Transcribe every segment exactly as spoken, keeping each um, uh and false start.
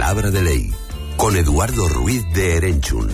Palabra de Ley, con Eduardo Ruiz de Erenchun.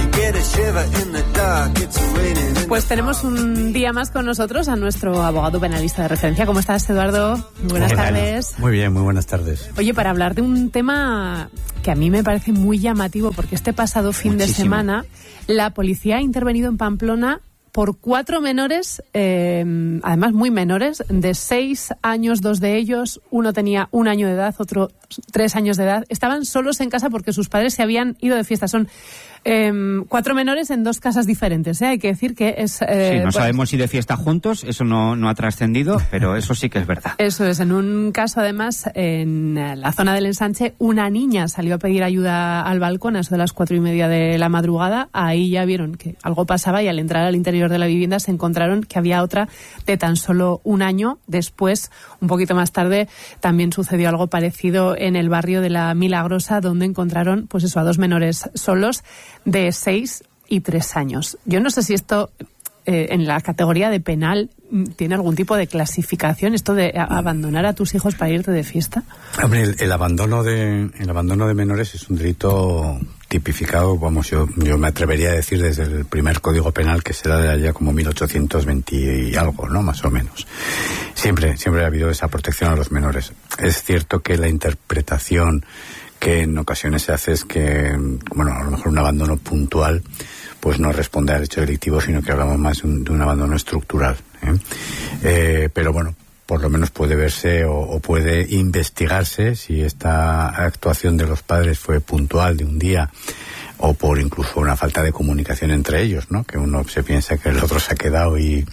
Pues tenemos un día más con nosotros a nuestro abogado penalista de referencia. ¿Cómo estás, Eduardo? Muy buenas tardes. Muy bien, muy buenas tardes. Oye, para hablar de un tema que a mí me parece muy llamativo, porque este pasado fin Muchísimo. de semana la policía ha intervenido en Pamplona por cuatro menores, eh, además muy menores, de seis años, dos de ellos, uno tenía un año de edad, otro tres años de edad. Estaban solos en casa porque sus padres se habían ido de fiesta. Son eh, cuatro menores en dos casas diferentes, ¿eh? Hay que decir que es... Eh, sí, no pues, sabemos si de fiesta juntos, eso no, no ha trascendido, pero eso sí que es verdad. Eso es. En un caso, además, en la zona del Ensanche, una niña salió a pedir ayuda al balcón a eso de las cuatro y media de la madrugada. Ahí ya vieron que algo pasaba y al entrar al interior de la vivienda se encontraron que había otra de tan solo un año. Después, un poquito más tarde, también sucedió algo parecido en el barrio de la Milagrosa, donde encontraron, pues eso, a dos menores solos de seis y tres años. Yo no sé si esto, eh, en la categoría de penal, tiene algún tipo de clasificación, esto de a- abandonar a tus hijos para irte de fiesta. Hombre, el, el abandono de el abandono de menores es un delito tipificado, vamos, yo, yo me atrevería a decir desde el primer Código Penal, que será de allá como mil ochocientos veinte y algo, ¿no? Más o menos. Siempre, siempre ha habido esa protección a los menores. Es cierto que la interpretación que en ocasiones se hace es que, bueno, a lo mejor un abandono puntual pues no responde al hecho delictivo, sino que hablamos más de un, de un abandono estructural, ¿eh? Eh, pero bueno, por lo menos puede verse o, o puede investigarse si esta actuación de los padres fue puntual de un día o por incluso una falta de comunicación entre ellos, ¿no? Que uno se piensa que el otro se ha quedado y,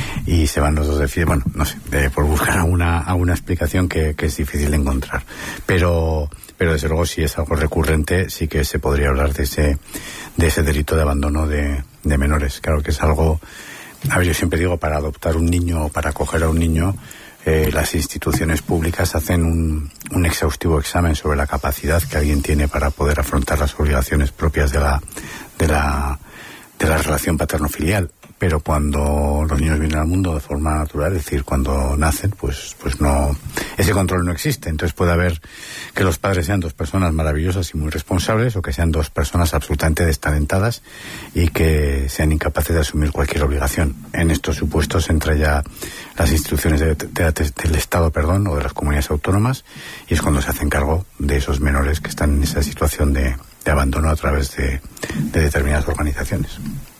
y se van los dos de fiesta. Bueno, no sé, eh, por buscar alguna, alguna explicación que, que es difícil de encontrar. Pero, pero desde luego si es algo recurrente, sí que se podría hablar de ese, de ese delito de abandono de, de menores. Claro que es algo, a ver, yo siempre digo, para adoptar un niño o para acoger a un niño, Eh, las instituciones públicas hacen un, un exhaustivo examen sobre la capacidad que alguien tiene para poder afrontar las obligaciones propias de la de la de la relación paterno-filial. Pero cuando los niños vienen al mundo de forma natural, es decir, cuando nacen, pues pues no, ese control no existe. Entonces puede haber que los padres sean dos personas maravillosas y muy responsables, o que sean dos personas absolutamente destalentadas y que sean incapaces de asumir cualquier obligación. En estos supuestos entra ya las instituciones de, de, de, del Estado, perdón, o de las comunidades autónomas, y es cuando se hacen cargo de esos menores que están en esa situación de, de abandono a través de, de determinadas organizaciones.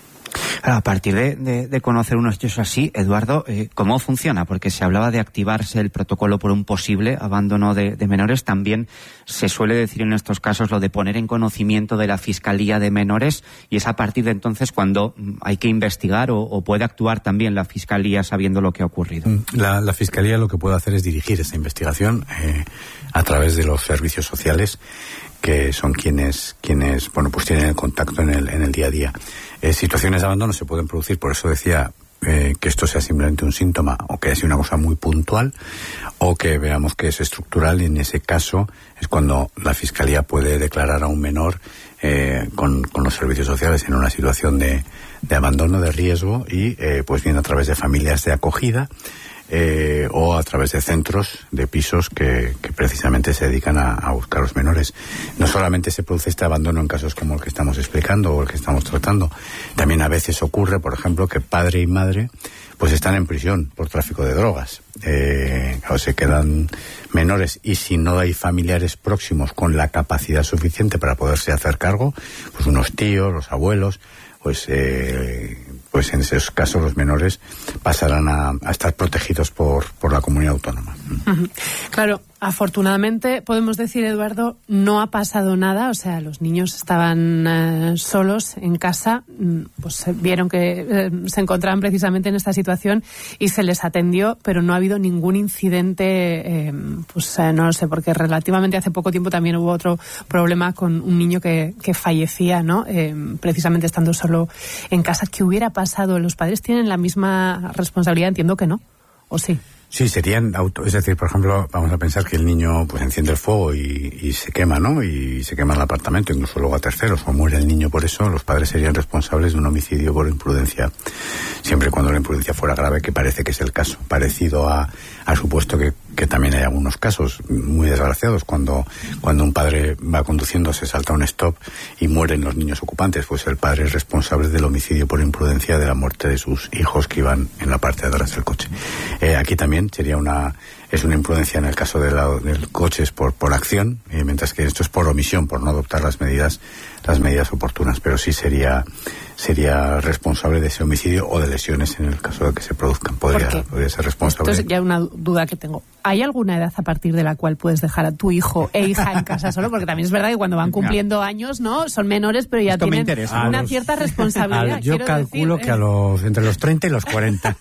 A partir de, de, de conocer unos hechos así, Eduardo, eh, ¿cómo funciona? Porque se hablaba de activarse el protocolo por un posible abandono de, de menores. También se suele decir en estos casos lo de poner en conocimiento de la Fiscalía de Menores, y es a partir de entonces cuando hay que investigar o, o puede actuar también la Fiscalía sabiendo lo que ha ocurrido. La, la Fiscalía lo que puede hacer es dirigir esa investigación eh, a través de los servicios sociales, que son quienes, quienes bueno, pues tienen el contacto en el, en el día a día. Eh, situaciones de abandono se pueden producir, por eso decía eh, que esto sea simplemente un síntoma, o que sea una cosa muy puntual, o que veamos que es estructural, y en ese caso es cuando la Fiscalía puede declarar a un menor eh, con, con los servicios sociales en una situación de, de abandono, de riesgo, y eh, pues bien a través de familias de acogida, Eh, o a través de centros, de pisos que, que precisamente se dedican a, a buscar a los menores. No solamente se produce este abandono en casos como el que estamos explicando o el que estamos tratando, también a veces ocurre, por ejemplo, que padre y madre pues están en prisión por tráfico de drogas. Eh, o se quedan menores, y si no hay familiares próximos con la capacidad suficiente para poderse hacer cargo, pues unos tíos, los abuelos, pues eh, pues en esos casos los menores pasarán a, a estar protegidos por, por la comunidad autónoma. Uh-huh. Claro, afortunadamente podemos decir, Eduardo, no ha pasado nada, o sea, los niños estaban eh, solos en casa, pues vieron que eh, se encontraban precisamente en esta situación y se les atendió, pero no ha habido ningún incidente, eh, pues eh, no lo sé, porque relativamente hace poco tiempo también hubo otro problema con un niño que, que fallecía, ¿no? Eh, precisamente estando solo en casa. ¿Qué hubiera pasado? ¿Los padres tienen la misma responsabilidad? Entiendo que no, ¿o sí? Sí, serían auto, es decir, por ejemplo, vamos a pensar que el niño pues enciende el fuego y, y se quema, ¿no? Y se quema el apartamento, incluso luego a terceros, o muere el niño por eso, los padres serían responsables de un homicidio por imprudencia, siempre y cuando la imprudencia fuera grave, que parece que es el caso, parecido a, al supuesto que que también hay algunos casos muy desgraciados, cuando, cuando un padre va conduciendo, se salta un stop y mueren los niños ocupantes, pues el padre es responsable del homicidio por imprudencia de la muerte de sus hijos que iban en la parte de atrás del coche. Eh, aquí también sería una, es una imprudencia en el caso de la, del coche, es por, por acción, eh, mientras que esto es por omisión, por no adoptar las medidas, las medidas oportunas, pero sí sería, sería responsable de ese homicidio o de lesiones en el caso de que se produzcan. Podría, podría ser responsable. Esto es ya una duda que tengo. ¿Hay alguna edad a partir de la cual puedes dejar a tu hijo e hija en casa solo? Porque también es verdad que cuando van cumpliendo años, ¿no? Son menores, pero ya Esto tienen una los, cierta responsabilidad. Al, yo calculo decir, que a los entre los treinta y los cuarenta.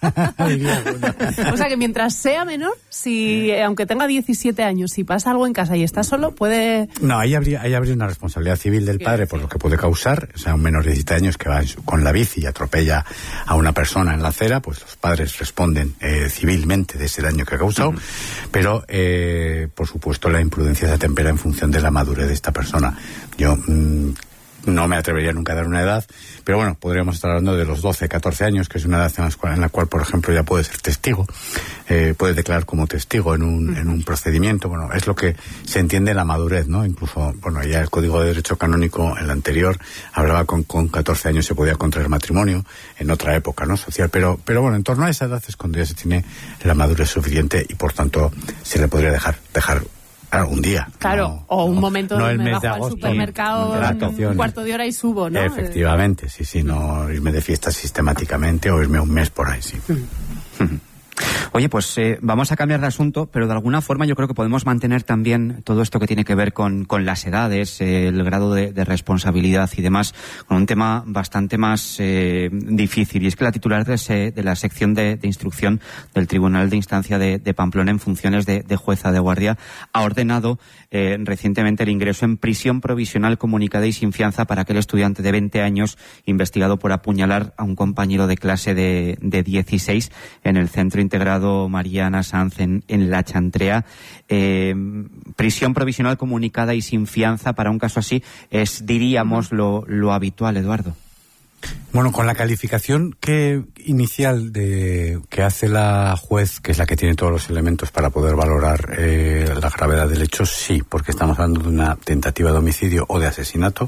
O sea que mientras sea menor, si aunque tenga diecisiete años, si pasa algo en casa y está solo, puede... No, ahí habría, ahí habría una responsabilidad civil del padre por lo que puede causar. O sea, un menor de diecisiete años que va con la bici y atropella a una persona en la acera, pues los padres responden eh, civilmente de ese daño que ha causado. Uh-huh. Pero, eh, por supuesto, la imprudencia se atempera en función de la madurez de esta persona. Yo mmm, no me atrevería nunca a dar una edad, pero bueno, podríamos estar hablando de los doce, catorce años, que es una edad en la cual, en la cual por ejemplo, ya puede ser testigo, eh, puede declarar como testigo en un, en un procedimiento. Bueno, es lo que se entiende la madurez, ¿no? Incluso, bueno, ya el Código de Derecho Canónico, el anterior, hablaba con, con catorce años se podía contraer matrimonio, en otra época, ¿no? Social, pero, pero bueno, en torno a esa edad es cuando ya se tiene la madurez suficiente y por tanto se le podría dejar, dejar algún día. Claro, no, o un no, momento no el me mes bajo de al agosto, supermercado en un cuarto de hora y subo, ¿no? Efectivamente, sí, sí, no irme de fiesta sistemáticamente o irme un mes por ahí, sí. Mm. Oye, pues eh, vamos a cambiar de asunto, pero de alguna forma yo creo que podemos mantener también todo esto que tiene que ver con, con las edades, eh, el grado de, de responsabilidad y demás, con un tema bastante más eh, difícil. Y es que la titular de, ese, de la sección de, de instrucción del Tribunal de Instancia de, de Pamplona en funciones de, de jueza de guardia ha ordenado eh, recientemente el ingreso en prisión provisional comunicada y sin fianza para aquel estudiante de veinte años investigado por apuñalar a un compañero de clase de, de dieciséis en el Centro Integrado Mariana Sanz en, en La Chantrea. Eh, prisión provisional comunicada y sin fianza para un caso así es, diríamos, lo, lo habitual, Eduardo. Bueno, con la calificación que inicial de que hace la juez, que es la que tiene todos los elementos para poder valorar eh, la gravedad del hecho, sí, porque estamos hablando de una tentativa de homicidio o de asesinato.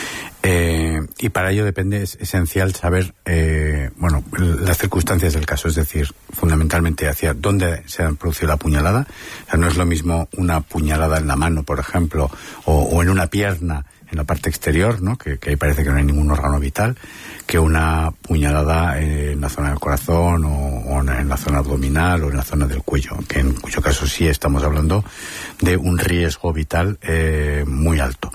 Eh, y para ello depende, es esencial saber, eh, bueno, las circunstancias del caso, es decir, fundamentalmente hacia dónde se ha producido la puñalada. O sea, no es lo mismo una puñalada en la mano, por ejemplo, o, o en una pierna, en la parte exterior, ¿no? Que, que ahí parece que no hay ningún órgano vital, que una puñalada eh, en la zona del corazón o, o en la zona abdominal o en la zona del cuello, que en cuyo caso sí estamos hablando de un riesgo vital eh, muy alto.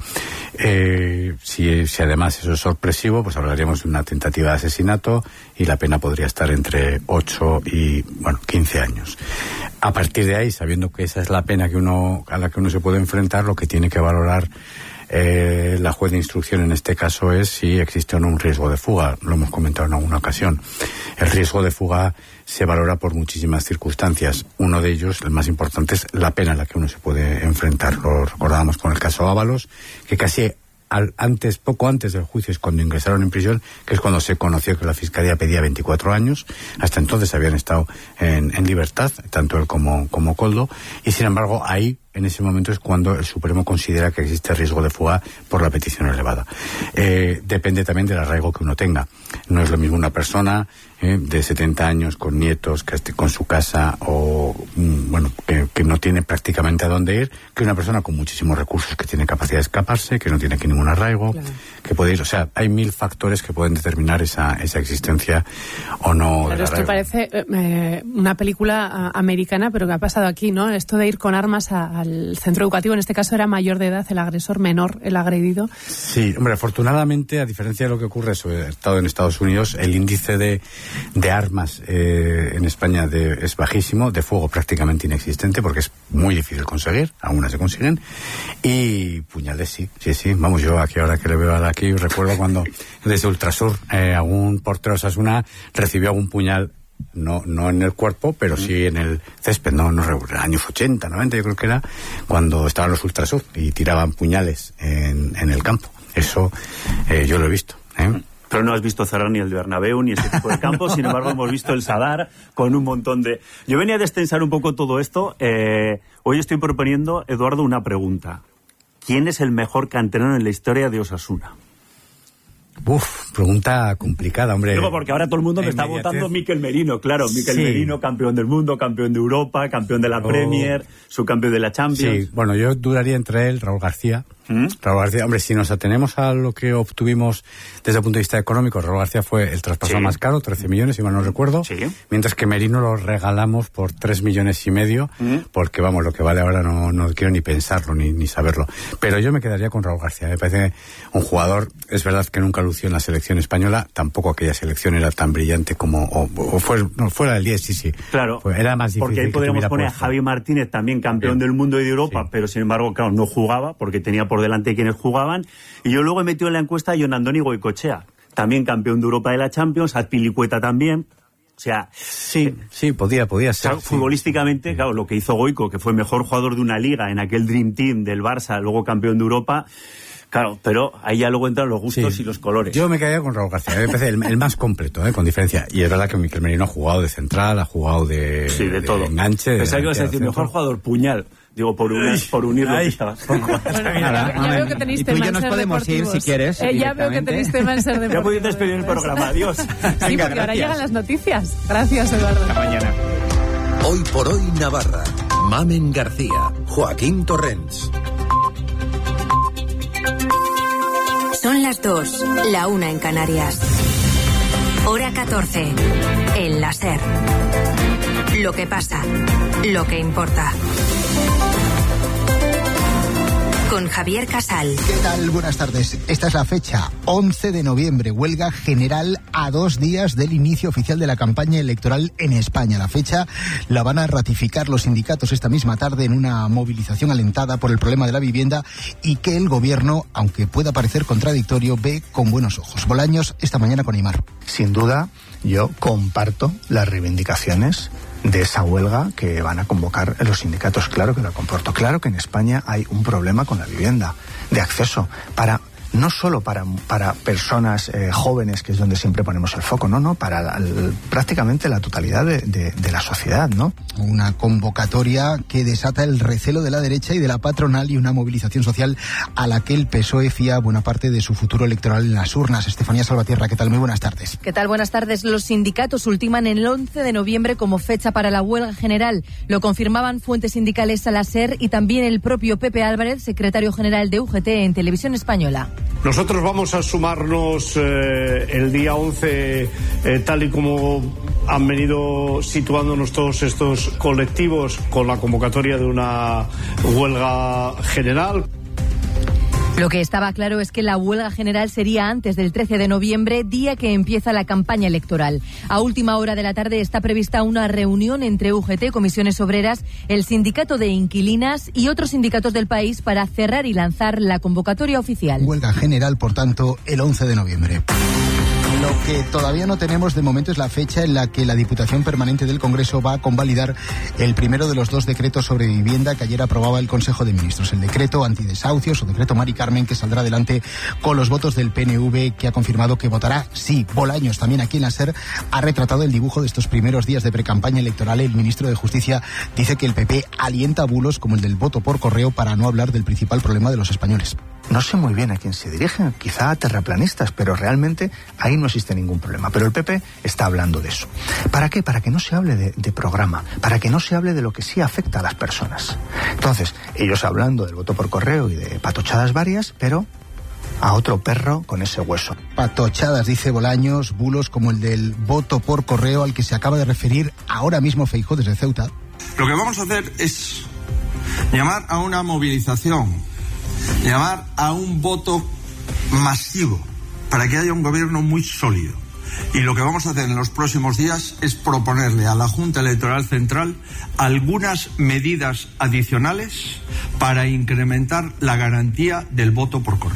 Eh, si, si además eso es sorpresivo, pues hablaríamos de una tentativa de asesinato y la pena podría estar entre ocho y, bueno, quince años. A partir de ahí, sabiendo que esa es la pena que uno, a la que uno se puede enfrentar, lo que tiene que valorar Eh, la juez de instrucción en este caso es si existe o no un riesgo de fuga. Lo hemos comentado en alguna ocasión. El riesgo de fuga se valora por muchísimas circunstancias. Uno de ellos, el más importante, es la pena a la que uno se puede enfrentar. Lo recordábamos con el caso Ábalos, que casi al, antes, poco antes del juicio es cuando ingresaron en prisión, que es cuando se conoció que la Fiscalía pedía veinticuatro años. Hasta entonces habían estado en, en libertad, tanto él como, como Koldo, y sin embargo ahí, en ese momento es cuando el Supremo considera que existe riesgo de fuga por la petición elevada. Eh, depende también del arraigo que uno tenga. No es lo mismo una persona eh, de setenta años con nietos, que esté con su casa o, mm, bueno, que, que no tiene prácticamente a dónde ir, que una persona con muchísimos recursos, que tiene capacidad de escaparse, que no tiene aquí ningún arraigo, claro, que puede ir. O sea, hay mil factores que pueden determinar esa, esa existencia o no. Pero esto parece eh, una película uh, americana, pero que ha pasado aquí, ¿no? Esto de ir con armas a, a al centro educativo, en este caso era mayor de edad el agresor, menor el agredido. Sí, hombre, afortunadamente, a diferencia de lo que ocurre sobre todo en Estados Unidos, el índice de, de armas eh, en España de, es bajísimo, de fuego prácticamente inexistente, porque es muy difícil conseguir, algunas se consiguen, y puñales sí, sí, sí, vamos, yo aquí ahora que le veo a aquí, recuerdo cuando desde Ultrasur eh, algún portero Osasuna recibió algún puñal. No, no en el cuerpo, pero sí en el césped, no, no, años ochenta, noventa, yo creo que era, cuando estaban los Ultrasur y tiraban puñales en, en el campo. Eso eh, yo lo he visto, ¿eh? pero no has visto cerrar ni el Bernabéu ni ese tipo de campos. Sin embargo, hemos visto el Sadar con un montón de... Yo venía a destensar un poco todo esto. Eh, hoy estoy proponiendo, Eduardo, una pregunta. ¿Quién es el mejor canterano en la historia de Osasuna? Uf, pregunta complicada, hombre. Luego, porque ahora todo el mundo me está votando Mikel Merino, claro. Mikel sí. Merino, campeón del mundo, campeón de Europa, campeón de la oh. Premier, subcampeón de la Champions. Sí, bueno, yo dudaría entre él, Raúl García. ¿Mm? Raúl García, hombre, si nos atenemos a lo que obtuvimos desde el punto de vista económico, Raúl García fue el traspaso sí. más caro, trece millones, si mal no recuerdo, sí. mientras que Merino lo regalamos por tres millones y medio, ¿Mm? porque vamos, lo que vale ahora no, no quiero ni pensarlo, ni, ni saberlo. Pero yo me quedaría con Raúl García, me parece un jugador, es verdad que nunca lució en la selección española, tampoco aquella selección era tan brillante como, o, o fue, no, fuera del diez, sí, sí. Claro, fue, era más difícil. Porque ahí podríamos poner puesto. a Javi Martínez, también campeón Bien. del mundo y de Europa, sí. pero sin embargo, claro, no jugaba, porque tenía por delante quienes jugaban, y yo luego he metido en la encuesta a Jon Andoni Goicoechea, también campeón de Europa de la Champions, Azpilicueta también, o sea... Sí, eh, sí, podía, podía ser. Claro, sí. Futbolísticamente, sí. claro, lo que hizo Goico, que fue mejor jugador de una liga en aquel Dream Team del Barça, luego campeón de Europa... Claro, pero ahí ya luego entran los gustos sí. y los colores. Yo me quedaría con Raúl García, me parece el, el más completo, ¿eh? con diferencia. Y es verdad que Mikel Merino ha jugado de central, ha jugado de, sí, de, de todo. enganche. Pensaba que ibas a decir mejor jugador puñal. Digo, por, una, por unir lo que estaba. Bueno, ya, ya veo que tenéis y tú y yo nos podemos ir si quieres. Eh, ya veo que tenéis tema en ser deportivo. Ya podéis despedir el programa, adiós. Sí, Venga, porque gracias. ahora llegan las noticias. Gracias, Eduardo. Hasta mañana. Hoy por hoy Navarra. Mamen García, Joaquín Torrents. Son las dos, la una en Canarias. Hora catorce, el láser. Lo que pasa, lo que importa. Con Javier Casal. ¿Qué tal? Buenas tardes. Esta es la fecha, once de noviembre, huelga general a dos días del inicio oficial de la campaña electoral en España. La fecha la van a ratificar los sindicatos esta misma tarde en una movilización alentada por el problema de la vivienda y que el gobierno, aunque pueda parecer contradictorio, ve con buenos ojos. Bolaños, esta mañana con Aimar. Sin duda, yo comparto las reivindicaciones de esa huelga que van a convocar los sindicatos. Claro que lo comporto. Claro que en España hay un problema con la vivienda, de acceso, para no solo para, para personas eh, jóvenes, que es donde siempre ponemos el foco, no, no, para la, el, prácticamente la totalidad de, de, de la sociedad, ¿no? Una convocatoria que desata el recelo de la derecha y de la patronal y una movilización social a la que el P S O E fía buena parte de su futuro electoral en las urnas. Estefanía Salvatierra, ¿qué tal? Muy buenas tardes. ¿Qué tal? Buenas tardes. Los sindicatos ultiman el once de noviembre como fecha para la huelga general. Lo confirmaban fuentes sindicales a la SER y también el propio Pepe Álvarez, secretario general de U G T en Televisión Española. Nosotros vamos a sumarnos eh, el día once, eh, tal y como han venido situándonos todos estos colectivos con la convocatoria de una huelga general. Lo que estaba claro es que la huelga general sería antes del trece de noviembre, día que empieza la campaña electoral. A última hora de la tarde está prevista una reunión entre U G T, Comisiones Obreras, el Sindicato de Inquilinas y otros sindicatos del país para cerrar y lanzar la convocatoria oficial. Huelga general, por tanto, el once de noviembre. Lo que todavía no tenemos de momento es la fecha en la que la Diputación Permanente del Congreso va a convalidar el primero de los dos decretos sobre vivienda que ayer aprobaba el Consejo de Ministros. El decreto antidesahucios o decreto Mari Carmen, que saldrá adelante con los votos del P N V, que ha confirmado que votará sí. Bolaños, también aquí en la SER, ha retratado el dibujo de estos primeros días de precampaña electoral. El ministro de Justicia dice que el P P alienta bulos como el del voto por correo, para no hablar del principal problema de los españoles. No sé muy bien a quién se dirigen, quizá a terraplanistas, pero realmente ahí no existe ningún problema. Pero el P P está hablando de eso. ¿Para qué? Para que no se hable de, de programa, para que no se hable de lo que sí afecta a las personas. Entonces, ellos hablando del voto por correo y de patochadas varias, pero a otro perro con ese hueso. Patochadas, dice Bolaños, bulos como el del voto por correo al que se acaba de referir ahora mismo Feijóo desde Ceuta. Lo que vamos a hacer es llamar a una movilización, llamar a un voto masivo para que haya un gobierno muy sólido. Y lo que vamos a hacer en los próximos días es proponerle a la Junta Electoral Central algunas medidas adicionales para incrementar la garantía del voto por correo.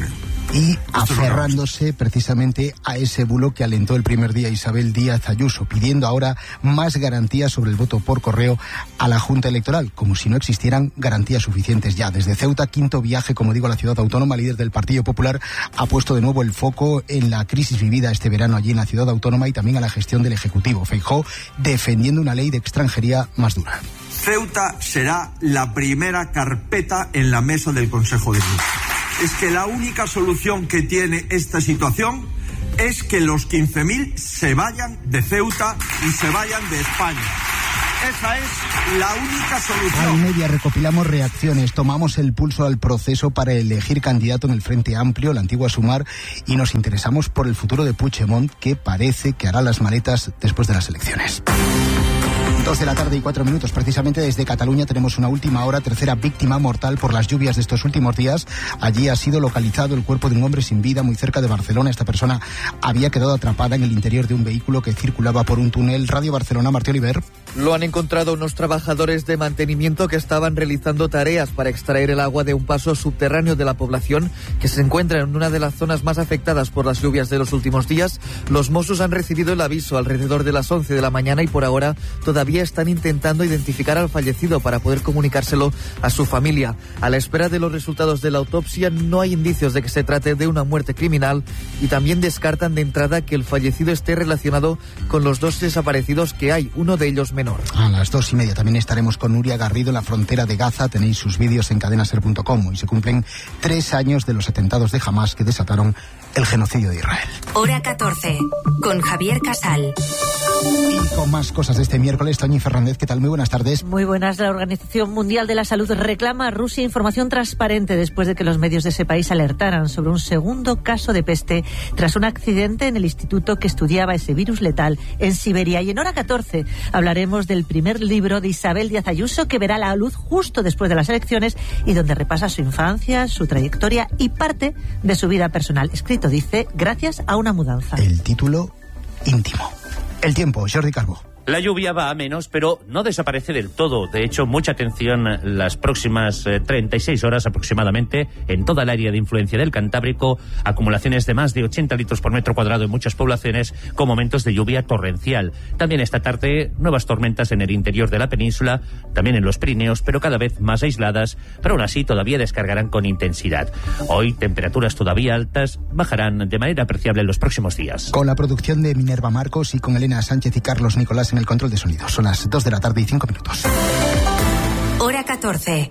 y aferrándose precisamente a ese bulo que alentó el primer día Isabel Díaz Ayuso, pidiendo ahora más garantías sobre el voto por correo a la Junta Electoral, como si no existieran garantías suficientes ya. Desde Ceuta, quinto viaje, como digo, a la ciudad autónoma, líder del Partido Popular ha puesto de nuevo el foco en la crisis vivida este verano allí en la ciudad autónoma y también a la gestión del Ejecutivo. Feijóo defendiendo una ley de extranjería más dura. Ceuta será la primera carpeta en la mesa del Consejo de Ministros. Es que la única solución que tiene esta situación es que los quince mil se vayan de Ceuta y se vayan de España. Esa es la única solución. Al media recopilamos reacciones, tomamos el pulso al proceso para elegir candidato en el Frente Amplio, la antigua Sumar, y nos interesamos por el futuro de Puigdemont, que parece que hará las maletas después de las elecciones. Dos de la tarde y cuatro minutos. Precisamente desde Cataluña tenemos una última hora, tercera víctima mortal por las lluvias de estos últimos días. Allí ha sido localizado el cuerpo de un hombre sin vida muy cerca de Barcelona. Esta persona había quedado atrapada en el interior de un vehículo que circulaba por un túnel. Radio Barcelona, Martí Oliver. Lo han encontrado unos trabajadores de mantenimiento que estaban realizando tareas para extraer el agua de un paso subterráneo de la población que se encuentra en una de las zonas más afectadas por las lluvias de los últimos días. Los Mossos han recibido el aviso alrededor de las once de la mañana y por ahora todavía están intentando identificar al fallecido para poder comunicárselo a su familia. A la espera de los resultados de la autopsia no hay indicios de que se trate de una muerte criminal y también descartan de entrada que el fallecido esté relacionado con los dos desaparecidos que hay, uno de ellos menor. A las dos y media también estaremos con Nuria Garrido en la frontera de Gaza. Tenéis sus vídeos en cadenaser punto com y se cumplen tres años de los atentados de Hamás que desataron el genocidio de Israel. Hora catorce, con Javier Casal. Y con más cosas de este miércoles, Toñi Fernández, ¿qué tal? Muy buenas tardes. Muy buenas. La Organización Mundial de la Salud reclama a Rusia información transparente después de que los medios de ese país alertaran sobre un segundo caso de peste tras un accidente en el instituto que estudiaba ese virus letal en Siberia. Y en Hora catorce hablaremos del primer libro de Isabel Díaz Ayuso que verá la luz justo después de las elecciones y donde repasa su infancia, su trayectoria y parte de su vida personal. Escrito, dice, gracias a una mudanza. El título íntimo. El tiempo, Jordi Calvo. La lluvia va a menos, pero no desaparece del todo. De hecho, mucha atención las próximas eh, treinta y seis horas aproximadamente en toda el área de influencia del Cantábrico. Acumulaciones de más de ochenta litros por metro cuadrado en muchas poblaciones con momentos de lluvia torrencial. También esta tarde nuevas tormentas en el interior de la península, también en los Pirineos, pero cada vez más aisladas, pero aún así todavía descargarán con intensidad. Hoy temperaturas todavía altas bajarán de manera apreciable en los próximos días. Con la producción de Minerva Marcos y con Elena Sánchez y Carlos Nicolás en el control de sonido. Son las dos de la tarde y cinco minutos. Hora catorce.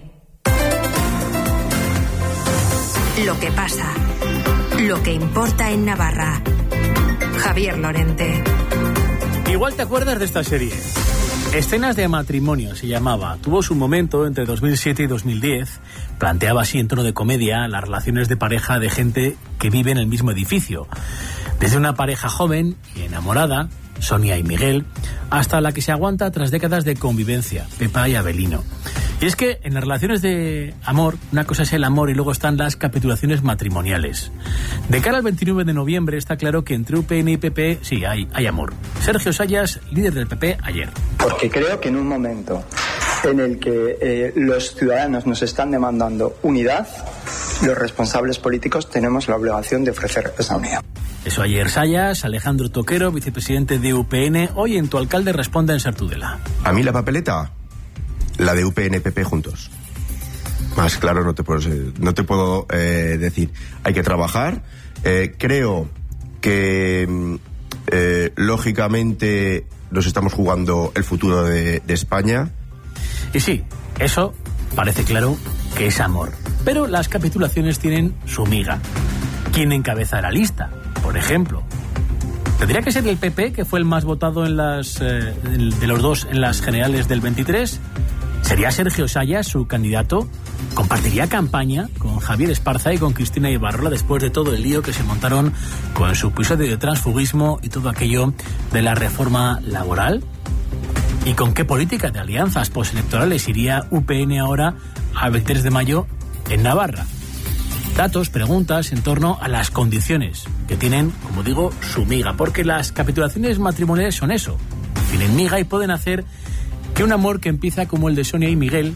Lo que pasa. Lo que importa en Navarra. Javier Lorente. Igual te acuerdas de esta serie. Escenas de matrimonio se llamaba. Tuvo su momento entre dos mil siete y dos mil diez. Planteaba así en tono de comedia las relaciones de pareja de gente que vive en el mismo edificio. Desde una pareja joven y enamorada, Sonia y Miguel, hasta la que se aguanta tras décadas de convivencia, Pepa y Abelino. Y es que en las relaciones de amor, una cosa es el amor y luego están las capitulaciones matrimoniales. De cara al veintinueve de noviembre está claro que entre U P N y P P sí hay, hay amor. Sergio Sayas, líder del P P ayer. Porque creo que en un momento en el que eh, los ciudadanos nos están demandando unidad, los responsables políticos tenemos la obligación de ofrecer esa unidad. Eso ayer Sayas. Alejandro Toquero, vicepresidente de U P N, hoy en Tu Alcalde responde en Ser Tudela. A mí la papeleta, la de U P N P P juntos. Más claro no te puedo, no te puedo eh, decir. Hay que trabajar. Eh, creo que eh, lógicamente nos estamos jugando el futuro de, de España. Y sí, eso parece claro que es amor. Pero las capitulaciones tienen su miga. ¿Quién encabeza la lista? Por ejemplo, ¿tendría que ser el P P, que fue el más votado en las, eh, de los dos en las generales del veintitrés? ¿Sería Sergio Sayas su candidato? ¿Compartiría campaña con Javier Esparza y con Cristina Ibarrola después de todo el lío que se montaron con su episodio de transfugismo y todo aquello de la reforma laboral? ¿Y con qué política de alianzas postelectorales iría U P N ahora al veintitrés de mayo en Navarra? Datos, preguntas en torno a las condiciones que tienen, como digo, su miga, porque las capitulaciones matrimoniales son eso, tienen miga y pueden hacer que un amor que empieza como el de Sonia y Miguel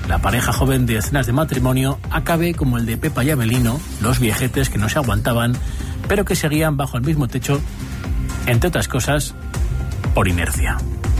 la pareja joven de escenas de matrimonio acabe como el de Pepa y Abelino, los viejetes que no se aguantaban, pero que seguían bajo el mismo techo, entre otras cosas, por inercia.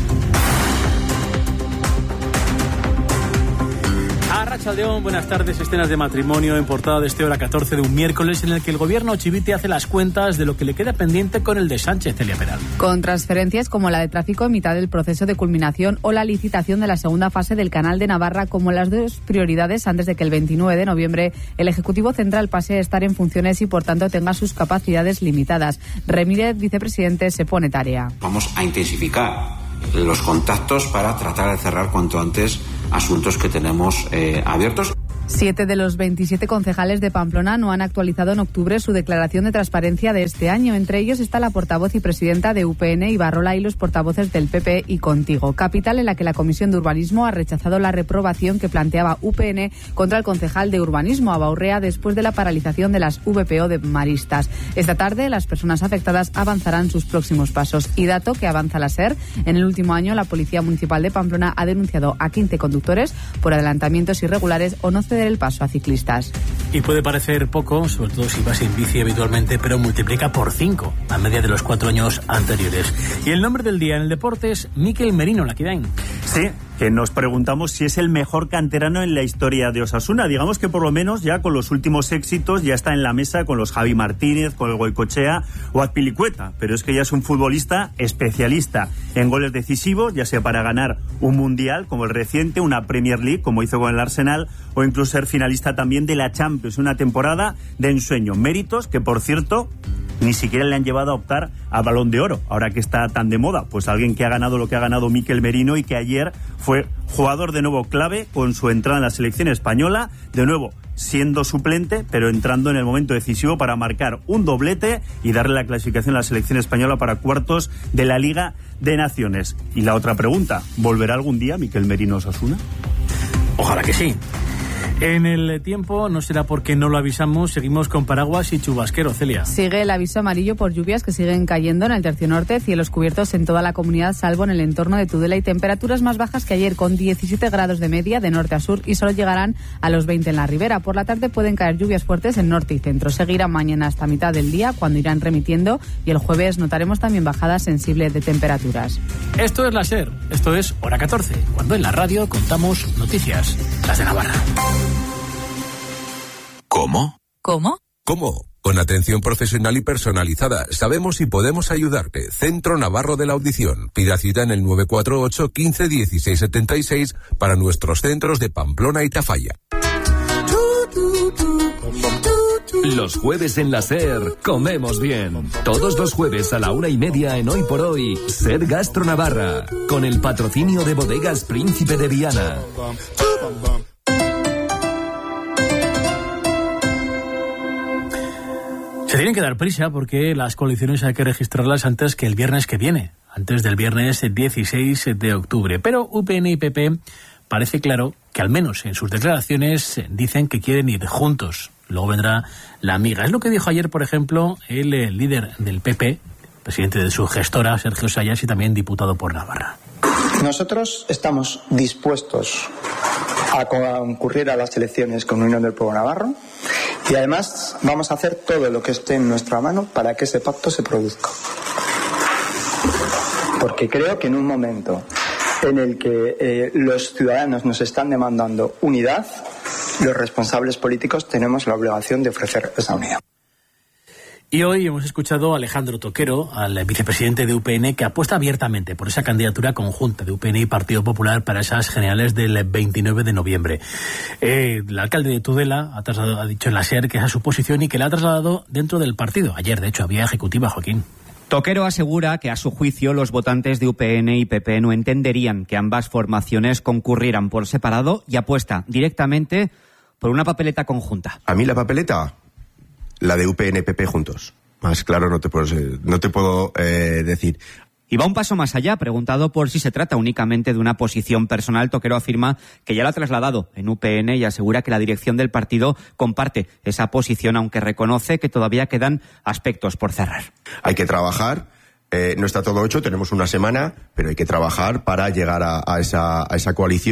Arratsaldeón, buenas tardes. Escenas de matrimonio en portada de este Hora catorce de un miércoles en el que el gobierno chivite hace las cuentas de lo que le queda pendiente con el de Sánchez, Celia Peral. Con transferencias como la de tráfico en mitad del proceso de culminación o la licitación de la segunda fase del Canal de Navarra como las dos prioridades antes de que el veintinueve de noviembre el Ejecutivo Central pase a estar en funciones y por tanto tenga sus capacidades limitadas. Remírez, vicepresidente, se pone tarea. Vamos a intensificar los contactos para tratar de cerrar cuanto antes asuntos que tenemos eh, abiertos. Siete de los veintisiete concejales de Pamplona no han actualizado en octubre su declaración de transparencia de este año. Entre ellos está la portavoz y presidenta de U P N, Ibarrola, y los portavoces del P P y Contigo. Capital en la que la Comisión de Urbanismo ha rechazado la reprobación que planteaba U P N contra el concejal de Urbanismo, Abaurrea, después de la paralización de las V P O de Maristas. Esta tarde, las personas afectadas avanzarán sus próximos pasos. Y dato que avanza la SER. En el último año, la Policía Municipal de Pamplona ha denunciado a quince conductores por adelantamientos irregulares o no ceder el paso a ciclistas. Y puede parecer poco, sobre todo si vas en bici habitualmente, pero multiplica por cinco la media de los cuatro años anteriores. Y el nombre del día en el deporte es Mikel Merino, Laquidain. Sí, que nos preguntamos si es el mejor canterano en la historia de Osasuna. Digamos que por lo menos ya con los últimos éxitos ya está en la mesa con los Javi Martínez, con el Goicoechea o Azpilicueta, pero es que ya es un futbolista especialista en goles decisivos, ya sea para ganar un mundial como el reciente, una Premier League como hizo con el Arsenal, o incluso ser finalista también de la Champions, una temporada de ensueño. Méritos que, por cierto, ni siquiera le han llevado a optar a Balón de Oro, ahora que está tan de moda. Pues alguien que ha ganado lo que ha ganado Mikel Merino y que ayer fue jugador de nuevo clave con su entrada en la selección española, de nuevo siendo suplente, pero entrando en el momento decisivo para marcar un doblete y darle la clasificación a la selección española para cuartos de la Liga de Naciones. Y la otra pregunta, ¿volverá algún día Mikel Merino a Osasuna? Ojalá que sí. En el tiempo, no será porque no lo avisamos, seguimos con paraguas y chubasquero, Celia. Sigue el aviso amarillo por lluvias que siguen cayendo en el tercio norte, cielos cubiertos en toda la comunidad, salvo en el entorno de Tudela, y temperaturas más bajas que ayer, con diecisiete grados de media de norte a sur, y solo llegarán a los veinte en la ribera. Por la tarde pueden caer lluvias fuertes en norte y centro. Seguirán mañana hasta mitad del día, cuando irán remitiendo, y el jueves notaremos también bajadas sensibles de temperaturas. Esto es la SER, esto es Hora catorce, cuando en la radio contamos noticias, las de Navarra. ¿Cómo? ¿Cómo? ¿Cómo? Con atención profesional y personalizada. Sabemos y podemos ayudarte. Centro Navarro de la Audición. Pida cita en el nueve cuatro ocho, quince, dieciséis setenta y seis para nuestros centros de Pamplona y Tafalla. Los jueves en la SER comemos bien. Todos los jueves a la una y media en Hoy por Hoy, SER Gastro Navarra, con el patrocinio de Bodegas Príncipe de Viana. Se tienen que dar prisa porque las coaliciones hay que registrarlas antes que el viernes que viene, antes del viernes dieciséis de octubre. Pero U P N y P P parece claro que al menos en sus declaraciones dicen que quieren ir juntos. Luego vendrá la amiga. Es lo que dijo ayer, por ejemplo, el, el líder del P P, presidente de su gestora, Sergio Sayas, y también diputado por Navarra. Nosotros estamos dispuestos a concurrir a las elecciones con Unión del Pueblo Navarro y además vamos a hacer todo lo que esté en nuestra mano para que ese pacto se produzca. Porque creo que en un momento en el que eh, los ciudadanos nos están demandando unidad, los responsables políticos tenemos la obligación de ofrecer esa unidad. Y hoy hemos escuchado a Alejandro Toquero, al vicepresidente de U P N, que apuesta abiertamente por esa candidatura conjunta de U P N y Partido Popular para esas generales del veintinueve de noviembre. Eh, el alcalde de Tudela ha, trasladado, ha dicho en la SER que esa es su posición y que la ha trasladado dentro del partido. Ayer, de hecho, había ejecutiva, Joaquín. Toquero asegura que a su juicio los votantes de U P N y P P no entenderían que ambas formaciones concurrieran por separado y apuesta directamente por una papeleta conjunta. A mí la papeleta, la de U P N P P juntos. Más claro no te puedo, no te puedo eh, decir. Y va un paso más allá. Preguntado por si se trata únicamente de una posición personal, Toquero afirma que ya la ha trasladado en U P N y asegura que la dirección del partido comparte esa posición, aunque reconoce que todavía quedan aspectos por cerrar. Hay que trabajar. Eh, no está todo hecho, tenemos una semana, pero hay que trabajar para llegar a, a, esa, a esa coalición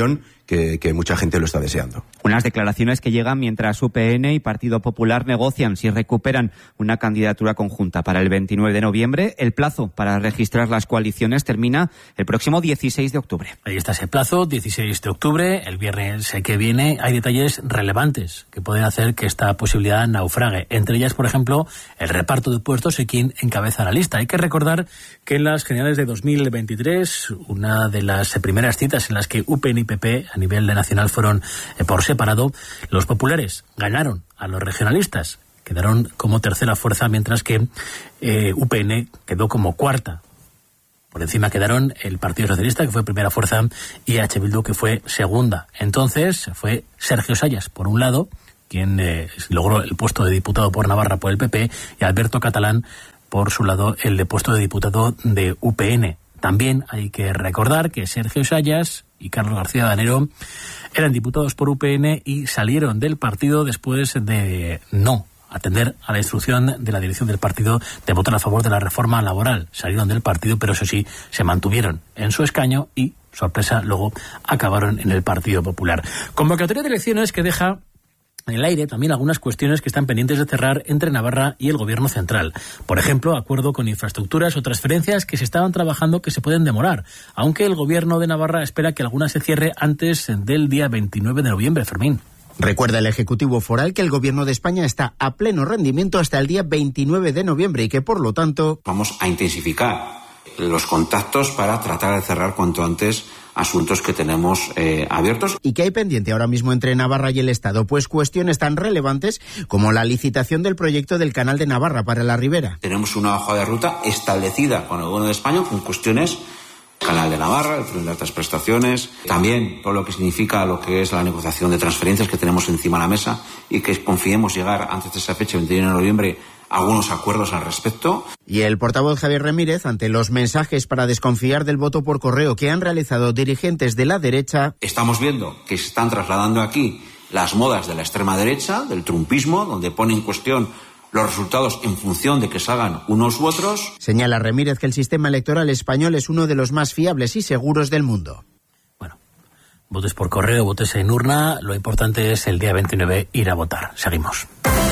que, que mucha gente lo está deseando. Unas declaraciones que llegan mientras U P N y Partido Popular negocian si recuperan una candidatura conjunta para el veintinueve de noviembre. El plazo para registrar las coaliciones termina el próximo dieciséis de octubre. Ahí está ese plazo, dieciséis de octubre, el viernes que viene. Hay detalles relevantes que pueden hacer que esta posibilidad naufrague. Entre ellas, por ejemplo, el reparto de puestos y quién encabeza la lista. Hay que recordar que en las generales de dos mil veintitrés, una de las primeras citas en las que U P N y P P a nivel de nacional fueron eh, por separado, los populares ganaron a los regionalistas, quedaron como tercera fuerza, mientras que eh, U P N quedó como cuarta. Por encima quedaron el Partido Socialista, que fue primera fuerza, y H. Bildu, que fue segunda. Entonces fue Sergio Sayas, por un lado, quien eh, logró el puesto de diputado por Navarra por el P P, y Alberto Catalán, por su lado, el de puesto de diputado de U P N. También hay que recordar que Sergio Sayas y Carlos García Danero eran diputados por U P N y salieron del partido después de no atender a la instrucción de la dirección del partido de votar a favor de la reforma laboral. Salieron del partido, pero eso sí, se mantuvieron en su escaño y, sorpresa, luego acabaron en el Partido Popular. Convocatoria de elecciones que deja en el aire también algunas cuestiones que están pendientes de cerrar entre Navarra y el Gobierno central. Por ejemplo, acuerdo con infraestructuras o transferencias que se estaban trabajando que se pueden demorar, aunque el Gobierno de Navarra espera que alguna se cierre antes del día veintinueve de noviembre. Fermín. Recuerda el Ejecutivo Foral que el Gobierno de España está a pleno rendimiento hasta el día veintinueve de noviembre y que, por lo tanto, vamos a intensificar los contactos para tratar de cerrar cuanto antes asuntos que tenemos eh, abiertos. ¿Y qué hay pendiente ahora mismo entre Navarra y el Estado? Pues cuestiones tan relevantes como la licitación del proyecto del Canal de Navarra para la Ribera. Tenemos una hoja de ruta establecida con el Gobierno de España con cuestiones Canal de Navarra, el tren de altas prestaciones, también todo lo que significa lo que es la negociación de transferencias que tenemos encima de la mesa y que confiemos llegar antes de esa fecha, veintiuno de noviembre, algunos acuerdos al respecto. Y el portavoz Javier Ramírez, ante los mensajes para desconfiar del voto por correo que han realizado dirigentes de la derecha. Estamos viendo que se están trasladando aquí las modas de la extrema derecha, del trumpismo, donde pone en cuestión los resultados en función de que salgan unos u otros. Señala Ramírez que el sistema electoral español es uno de los más fiables y seguros del mundo. Bueno, votes por correo, votes en urna, lo importante es el día veintinueve ir a votar. Seguimos.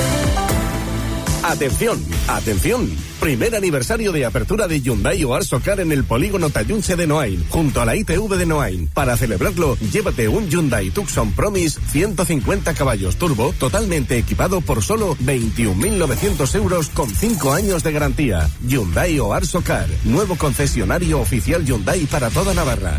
Atención, atención. Primer aniversario de apertura de Hyundai o Arsocar en el polígono Tayunche de Noain, junto a la I T V de Noain. Para celebrarlo, llévate un Hyundai Tucson Promise ciento cincuenta caballos turbo, totalmente equipado por solo veintiún mil novecientos euros con cinco años de garantía. Hyundai o Arsocar, nuevo concesionario oficial Hyundai para toda Navarra.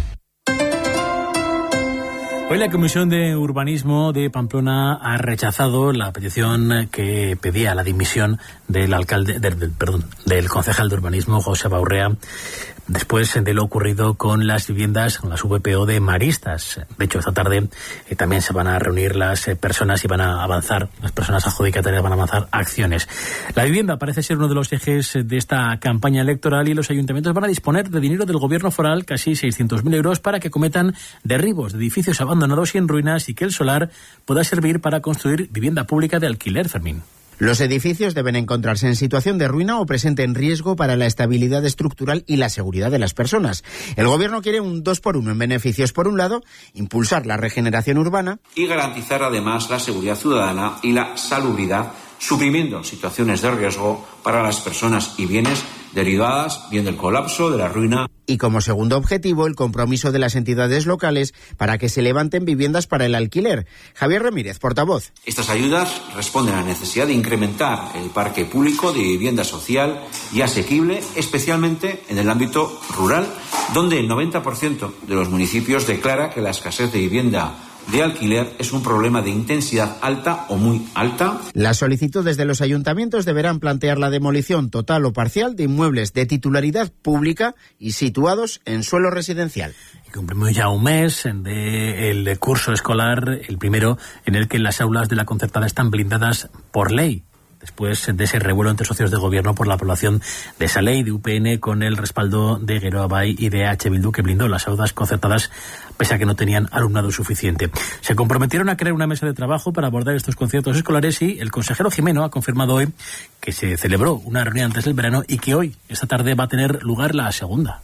Hoy la Comisión de Urbanismo de Pamplona ha rechazado la petición que pedía la dimisión del alcalde, del, del, perdón, del concejal de urbanismo, José Baurrea, después de lo ocurrido con las viviendas, con las V P O de Maristas. De hecho, esta tarde eh, también se van a reunir las eh, personas y van a avanzar, las personas adjudicatarias van a avanzar acciones. La vivienda parece ser uno de los ejes de esta campaña electoral y los ayuntamientos van a disponer de dinero del gobierno foral, casi seiscientos mil euros, para que cometan derribos de edificios abandonados y en ruinas y que el solar pueda servir para construir vivienda pública de alquiler, Fermín. Los edificios deben encontrarse en situación de ruina o presenten riesgo para la estabilidad estructural y la seguridad de las personas. El gobierno quiere un dos por uno en beneficios. Por un lado, impulsar la regeneración urbana y garantizar además la seguridad ciudadana y la salubridad, suprimiendo situaciones de riesgo para las personas y bienes derivadas bien del colapso, de la ruina. Y como segundo objetivo, el compromiso de las entidades locales para que se levanten viviendas para el alquiler. Javier Ramírez, portavoz. Estas ayudas responden a la necesidad de incrementar el parque público de vivienda social y asequible, especialmente en el ámbito rural, donde el noventa por ciento de los municipios declara que la escasez de vivienda de alquiler es un problema de intensidad alta o muy alta. Las solicitudes de los ayuntamientos deberán plantear la demolición total o parcial de inmuebles de titularidad pública y situados en suelo residencial. Y cumplimos ya un mes del curso escolar, el primero en el que las aulas de la concertada están blindadas por ley, después de ese revuelo entre socios de gobierno por la aprobación de esa ley de U P N con el respaldo de Geroa Bai y de H. Bildu, que blindó las aulas concertadas pese a que no tenían alumnado suficiente. Se comprometieron a crear una mesa de trabajo para abordar estos conciertos escolares y el consejero Jimeno ha confirmado hoy que se celebró una reunión antes del verano y que hoy, esta tarde, va a tener lugar la segunda.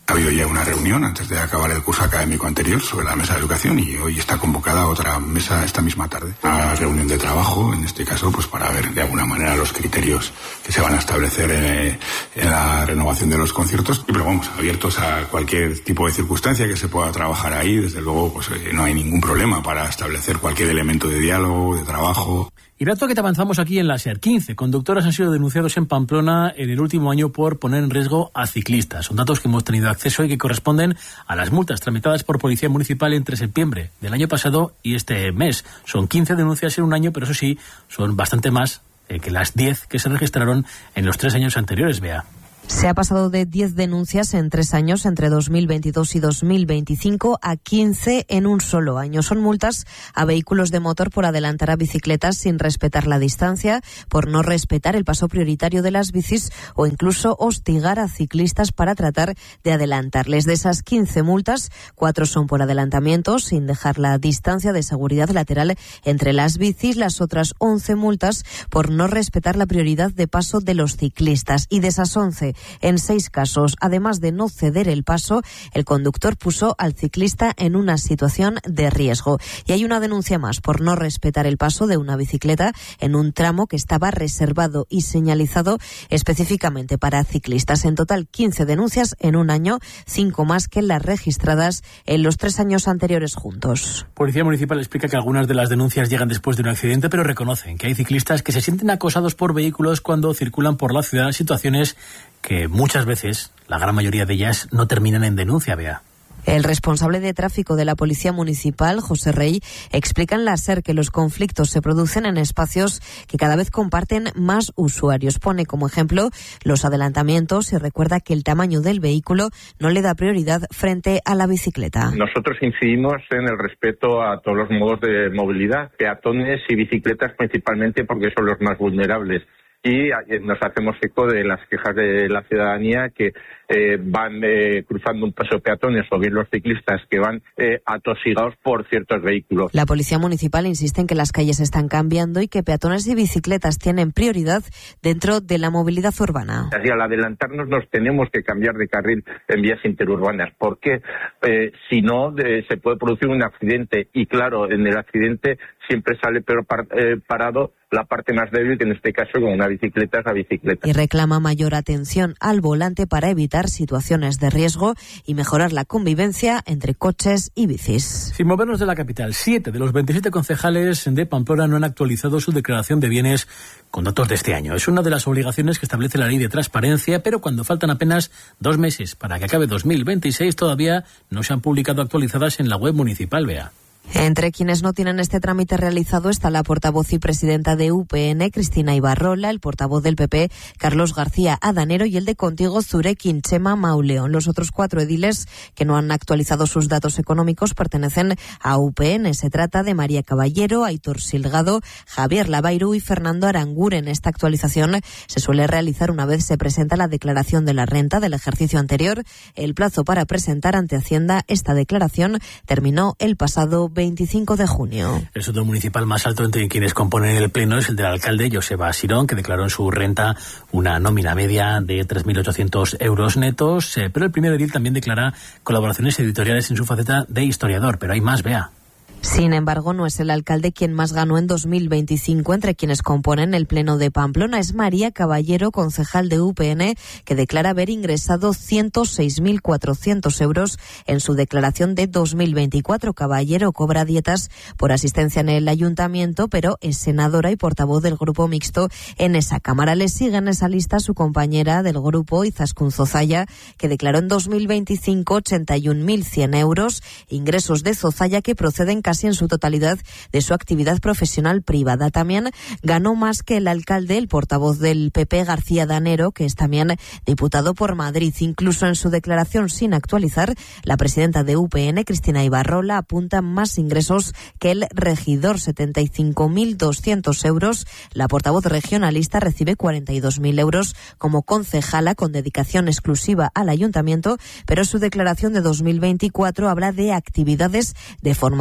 Ha habido ya una reunión antes de acabar el curso académico anterior sobre la mesa de educación y hoy está convocada otra mesa esta misma tarde. Una reunión de trabajo, en este caso, pues para ver de alguna manera los criterios que se van a establecer en, en la renovación de los conciertos. Pero vamos, abiertos a cualquier tipo de circunstancia que se pueda trabajar ahí. Desde luego, pues no hay ningún problema para establecer cualquier elemento de diálogo, de trabajo. Y dato que te avanzamos aquí en la SER. quince conductores han sido denunciados en Pamplona en el último año por poner en riesgo a ciclistas. Son datos que hemos tenido acceso y que corresponden a las multas tramitadas por Policía Municipal entre septiembre del año pasado y este mes. Son quince denuncias en un año, pero eso sí, son bastante más eh, que las diez que se registraron en los tres años anteriores, Bea. Se ha pasado de diez denuncias en tres años, entre dos mil veintidós y dos mil veinticinco, a quince en un solo año. Son multas a vehículos de motor por adelantar a bicicletas sin respetar la distancia, por no respetar el paso prioritario de las bicis o incluso hostigar a ciclistas para tratar de adelantarles. De esas quince multas, cuatro son por adelantamiento, sin dejar la distancia de seguridad lateral entre las bicis. Las otras once multas por no respetar la prioridad de paso de los ciclistas. Y de esas once, en seis casos, además de no ceder el paso, el conductor puso al ciclista en una situación de riesgo. Y hay una denuncia más por no respetar el paso de una bicicleta en un tramo que estaba reservado y señalizado específicamente para ciclistas. En total, quince denuncias en un año, cinco más que las registradas en los tres años anteriores juntos. Policía Municipal explica que algunas de las denuncias llegan después de un accidente, pero reconocen que hay ciclistas que se sienten acosados por vehículos cuando circulan por la ciudad, situaciones que muchas veces, la gran mayoría de ellas, no terminan en denuncia, Bea. El responsable de tráfico de la Policía Municipal, José Rey, explica en la SER que los conflictos se producen en espacios que cada vez comparten más usuarios. Pone como ejemplo los adelantamientos y recuerda que el tamaño del vehículo no le da prioridad frente a la bicicleta. Nosotros incidimos en el respeto a todos los modos de movilidad, peatones y bicicletas principalmente porque son los más vulnerables. Y nos hacemos eco de las quejas de la ciudadanía que eh, van eh, cruzando un paso de peatones o bien los ciclistas que van eh, atosigados por ciertos vehículos. La Policía Municipal insiste en que las calles están cambiando y que peatones y bicicletas tienen prioridad dentro de la movilidad urbana. Así, al adelantarnos nos tenemos que cambiar de carril en vías interurbanas porque eh, si no de, se puede producir un accidente y claro, en el accidente siempre sale peor par, eh, parado la parte más débil, que en este caso con una bicicleta es la bicicleta. Y reclama mayor atención al volante para evitar situaciones de riesgo y mejorar la convivencia entre coches y bicis. Sin movernos de la capital, siete de los veintisiete concejales de Pamplona no han actualizado su declaración de bienes con datos de este año. Es una de las obligaciones que establece la ley de transparencia, pero cuando faltan apenas dos meses para que acabe dos mil veintiséis, todavía no se han publicado actualizadas en la web municipal, Bea. Entre quienes no tienen este trámite realizado está la portavoz y presidenta de U P N, Cristina Ibarrola, el portavoz del P P, Carlos García Adanero, y el de Contigo, Zurekin Chema Mauleón. Los otros cuatro ediles que no han actualizado sus datos económicos pertenecen a U P N. Se trata de María Caballero, Aitor Silgado, Javier Lavairu y Fernando Aranguren. Esta actualización se suele realizar una vez se presenta la declaración de la renta del ejercicio anterior. El plazo para presentar ante Hacienda esta declaración terminó el pasado veinticinco de junio. El sueldo municipal más alto entre quienes componen el pleno es el del alcalde Joseba Sirón, que declaró en su renta una nómina media de tres mil ochocientos euros netos, eh, pero el primer edil también declara colaboraciones editoriales en su faceta de historiador, pero hay más, Bea. Sin embargo, no es el alcalde quien más ganó en dos mil veinticinco entre quienes componen el Pleno de Pamplona. Es María Caballero, concejal de U P N, que declara haber ingresado ciento seis mil cuatrocientos euros en su declaración de dos mil veinticuatro. Caballero cobra dietas por asistencia en el ayuntamiento, pero es senadora y portavoz del grupo mixto en esa Cámara. Le sigue en esa lista su compañera del grupo, Izaskun Zozaya, que declaró en dos mil veinticinco ochenta y un mil cien euros, ingresos de Zozaya que proceden casi en su totalidad de su actividad profesional privada. También ganó más que el alcalde, el portavoz del P P, García Danero, que es también diputado por Madrid. Incluso en su declaración sin actualizar, la presidenta de U P N, Cristina Ibarrola, apunta más ingresos que el regidor, setenta y cinco mil doscientos euros. La portavoz regionalista recibe cuarenta y dos mil euros como concejala con dedicación exclusiva al ayuntamiento, pero su declaración de dos mil veinticuatro habla de actividades de formación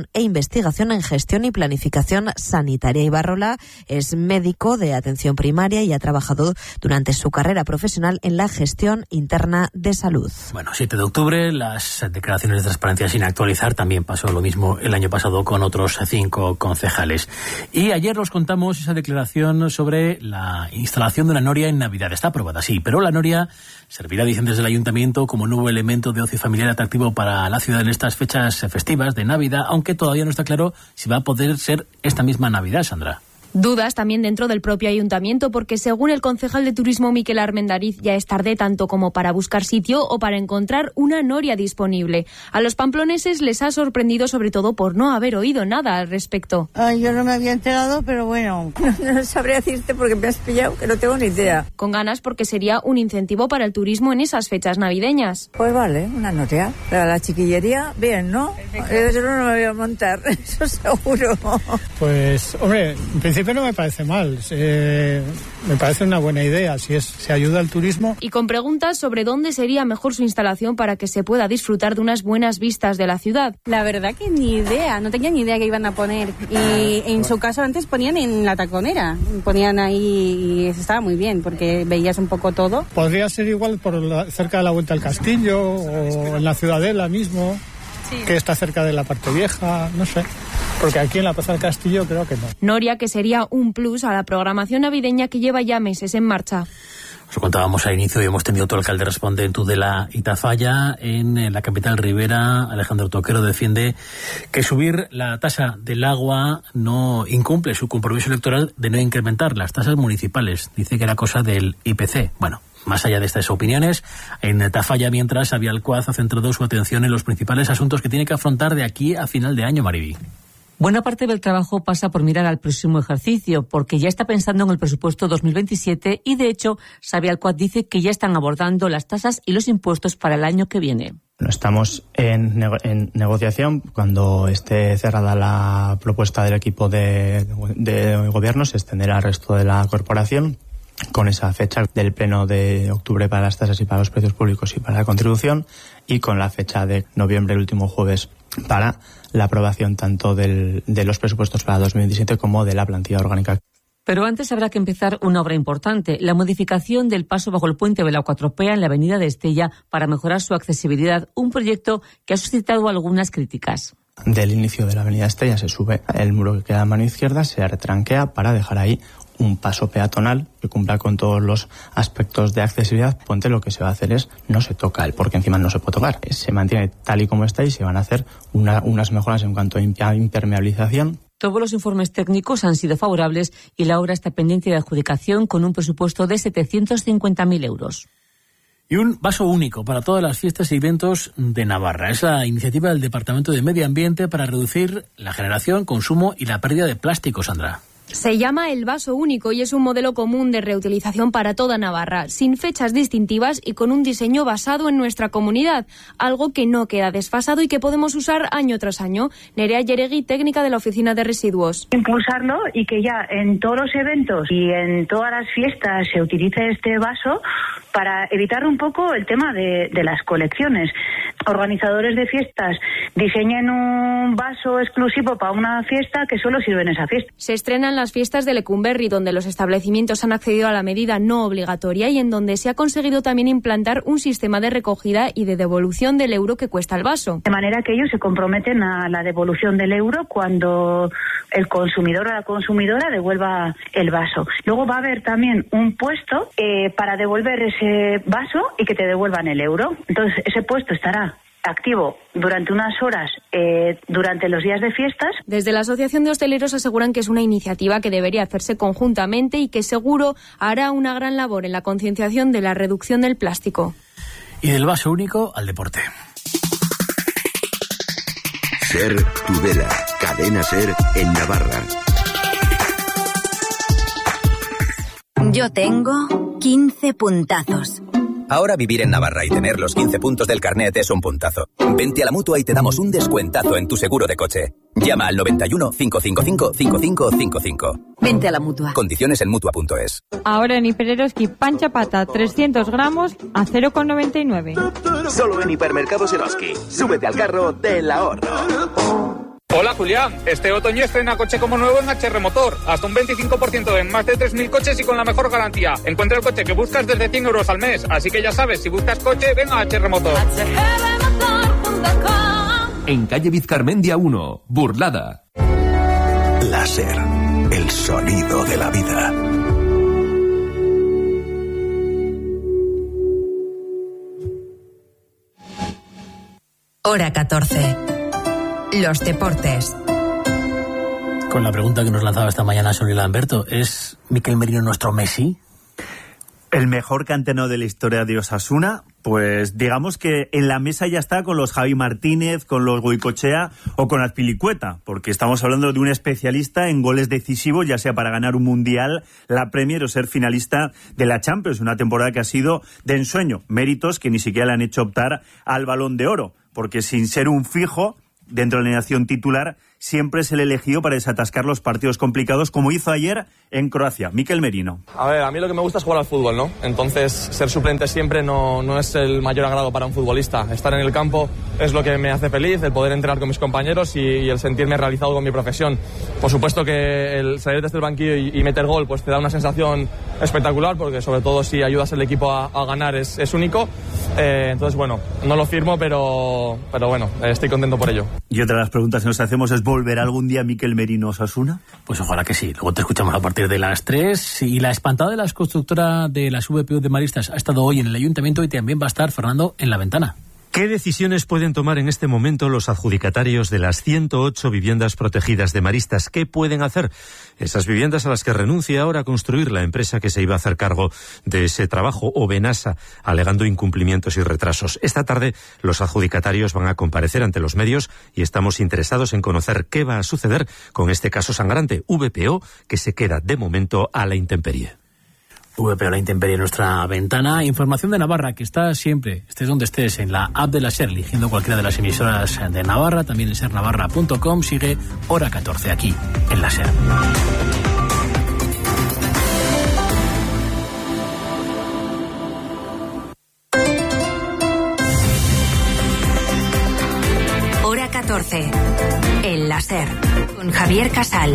e investigación en gestión y planificación sanitaria. Ibarrola es médico de atención primaria y ha trabajado durante su carrera profesional en la gestión interna de salud. Bueno, siete de octubre, las declaraciones de transparencia sin actualizar. También pasó lo mismo el año pasado con otros cinco concejales. Y ayer os contamos esa declaración sobre la instalación de una noria en Navidad. Está aprobada, sí, pero la noria servirá, dicen desde el Ayuntamiento, como nuevo elemento de ocio familiar atractivo para la ciudad en estas fechas festivas de Navidad, aunque todavía no está claro si va a poder ser esta misma Navidad, Sandra. Dudas también dentro del propio ayuntamiento, porque según el concejal de turismo Miquel Armendariz ya es tarde tanto como para buscar sitio o para encontrar una noria disponible. A los pamploneses les ha sorprendido sobre todo por no haber oído nada al respecto. Ay, yo no me había enterado, pero bueno, no, no sabría decirte porque me has pillado, que no tengo ni idea. Con ganas porque sería un incentivo para el turismo en esas fechas navideñas. Pues vale, una noria. Para la chiquillería, bien, ¿no? Yo no me voy a montar, eso seguro. Pues, hombre, en principio no me parece mal, eh, me parece una buena idea si es si ayuda al turismo. Y con preguntas sobre dónde sería mejor su instalación para que se pueda disfrutar de unas buenas vistas de la ciudad. La verdad que ni idea, no tenía ni idea que iban a poner. Y en su caso antes ponían en la Taconera, ponían ahí y estaba muy bien porque veías un poco todo. Podría ser igual por la, cerca de la Vuelta al Castillo o en la Ciudadela mismo, sí, que está cerca de la parte vieja, no sé. Porque aquí en la Plaza del Castillo creo que no. Noria, que sería un plus a la programación navideña que lleva ya meses en marcha. Os lo contábamos al inicio y hemos tenido todo el alcalde responde en Tudela y Tafalla. En la capital ribera, Alejandro Toquero defiende que subir la tasa del agua no incumple su compromiso electoral de no incrementar las tasas municipales. Dice que era cosa del I P C. Bueno, más allá de estas opiniones, en Tafalla, mientras, Xavi Alcuaz ha centrado su atención en los principales asuntos que tiene que afrontar de aquí a final de año, Mariby. Buena parte del trabajo pasa por mirar al próximo ejercicio, porque ya está pensando en el presupuesto dos mil veintisiete y, de hecho, Xavi Alcuaz dice que ya están abordando las tasas y los impuestos para el año que viene. Estamos en, nego- en negociación. Cuando esté cerrada la propuesta del equipo de, de gobierno, se extenderá al resto de la corporación con esa fecha del pleno de octubre para las tasas y para los precios públicos y para la contribución, y con la fecha de noviembre, el último jueves, para la aprobación tanto del, de los presupuestos para dos mil veintisiete como de la plantilla orgánica. Pero antes habrá que empezar una obra importante, la modificación del paso bajo el puente de la Cuatropea en la avenida de Estella para mejorar su accesibilidad, un proyecto que ha suscitado algunas críticas. Del inicio de la avenida Estella se sube el muro que queda a mano izquierda, se retranquea para dejar ahí un paso peatonal que cumpla con todos los aspectos de accesibilidad. Puente, lo que se va a hacer es, no se toca el, porque encima no se puede tocar, se mantiene tal y como está y se van a hacer una, unas mejoras en cuanto a impermeabilización. Todos los informes técnicos han sido favorables y la obra está pendiente de adjudicación con un presupuesto de setecientos cincuenta mil euros. Y un vaso único para todas las fiestas y eventos de Navarra. Es la iniciativa del Departamento de Medio Ambiente para reducir la generación, consumo y la pérdida de plástico, Sandra. Se llama el vaso único y es un modelo común de reutilización para toda Navarra, sin fechas distintivas y con un diseño basado en nuestra comunidad, algo que no queda desfasado y que podemos usar año tras año. Nerea Yeregui, técnica de la Oficina de Residuos. Impulsarlo y que ya en todos los eventos y en todas las fiestas se utilice este vaso para evitar un poco el tema de, de las colecciones. Organizadores de fiestas diseñen un vaso exclusivo para una fiesta que solo sirve en esa fiesta. Se estrenan las fiestas de Lecumberri, donde los establecimientos han accedido a la medida no obligatoria y en donde se ha conseguido también implantar un sistema de recogida y de devolución del euro que cuesta el vaso. De manera que ellos se comprometen a la devolución del euro cuando el consumidor o la consumidora devuelva el vaso. Luego va a haber también un puesto eh, para devolver ese vaso y que te devuelvan el euro. Entonces ese puesto estará activo durante unas horas eh, durante los días de fiestas. Desde la Asociación de Hosteleros aseguran que es una iniciativa que debería hacerse conjuntamente y que seguro hará una gran labor en la concienciación de la reducción del plástico. Y del vaso único al deporte. Ser Tudela, cadena Ser en Navarra. Yo tengo quince puntazos. Ahora vivir en Navarra y tener los quince puntos del carnet es un puntazo. Vente a la Mutua y te damos un descuentazo en tu seguro de coche. Llama al noventa y uno, cinco cinco cinco, cinco cinco cinco cinco. Vente a la Mutua. Condiciones en Mutua punto es. Ahora en Hipereroski pancha pata trescientos gramos a cero coma noventa y nueve. Solo en Hipermercados Eroski. Súbete al carro del ahorro. Hola Julián, este otoño estrena coche como nuevo en H R Motor, hasta un veinticinco por ciento en más de tres mil coches y con la mejor garantía. Encuentra el coche que buscas desde cien euros al mes, así que ya sabes, si buscas coche, ven a H R Motor. En calle Vizcarmendia uno, Burlada. Láser, el sonido de la vida. Hora catorce. Los deportes. Con la pregunta que nos lanzaba esta mañana Sonia Lamberto, ¿es Mikel Merino nuestro Messi? ¿El mejor canterano de la historia de Osasuna? Pues digamos que en la mesa ya está con los Javi Martínez, con los Goicoechea o con Azpilicueta, porque estamos hablando de un especialista en goles decisivos, ya sea para ganar un Mundial, la Premier o ser finalista de la Champions, una temporada que ha sido de ensueño, méritos que ni siquiera le han hecho optar al Balón de Oro, porque sin ser un fijo dentro de la alineación titular, siempre es el elegido para desatascar los partidos complicados, como hizo ayer en Croacia. Mikel Merino. A ver, a mí lo que me gusta es jugar al fútbol, ¿no? Entonces, ser suplente siempre no, no es el mayor agrado para un futbolista. Estar en el campo es lo que me hace feliz, el poder entrenar con mis compañeros y, y el sentirme realizado con mi profesión. Por supuesto que el salir desde el banquillo y, y meter gol pues te da una sensación espectacular, porque sobre todo si ayudas al equipo a, a ganar es, es único. Eh, entonces, bueno, no lo firmo, pero, pero bueno, estoy contento por ello. Y otra de las preguntas que nos hacemos es: ¿volverá algún día Mikel Merino a Osasuna? Pues ojalá que sí. Luego te escuchamos a partir de las tres. Y la espantada de la constructora de las V P U de Maristas ha estado hoy en el Ayuntamiento y también va a estar Fernando en la ventana. ¿Qué decisiones pueden tomar en este momento los adjudicatarios de las ciento ocho viviendas protegidas de Maristas? ¿Qué pueden hacer? Esas viviendas a las que renuncia ahora a construir la empresa que se iba a hacer cargo de ese trabajo, o Benasa, alegando incumplimientos y retrasos. Esta tarde los adjudicatarios van a comparecer ante los medios y estamos interesados en conocer qué va a suceder con este caso sangrante, V P O, que se queda de momento a la intemperie. V P O, la intemperie, en nuestra ventana. Información de Navarra, que está siempre, estés donde estés, en la app de la SER, eligiendo cualquiera de las emisoras de Navarra, también en ser navarra punto com. Sigue Hora catorce aquí, en la SER. Hora catorce, en la SER, con Javier Casal.